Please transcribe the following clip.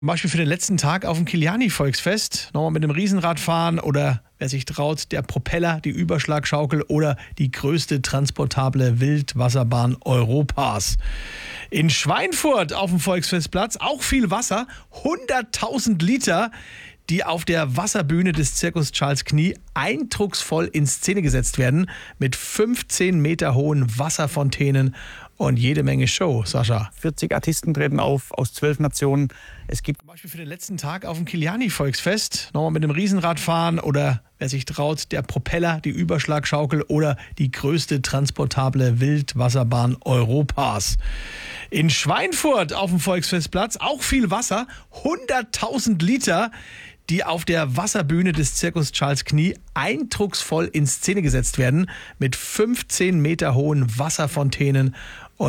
Zum Beispiel für den letzten Tag auf dem Kiliani-Volksfest. Nochmal mit dem Riesenrad fahren oder, wer sich traut, der Propeller, die Überschlagschaukel oder die größte transportable Wildwasserbahn Europas. In Schweinfurt auf dem Volksfestplatz auch viel Wasser, 100.000 Liter, die auf der Wasserbühne des Zirkus Charles Knie eindrucksvoll in Szene gesetzt werden, mit 15 Meter hohen Wasserfontänen und jede Menge Show, Sascha. 40 Artisten treten auf aus 12 Nationen. Es gibt Zum Beispiel für den letzten Tag auf dem Kiliani-Volksfest. Nochmal mit dem Riesenrad fahren oder, wer sich traut, der Propeller, die Überschlagschaukel oder die größte transportable Wildwasserbahn Europas. In Schweinfurt auf dem Volksfestplatz auch viel Wasser, 100.000 Liter, die auf der Wasserbühne des Zirkus Charles Knie eindrucksvoll in Szene gesetzt werden, mit 15 Meter hohen Wasserfontänen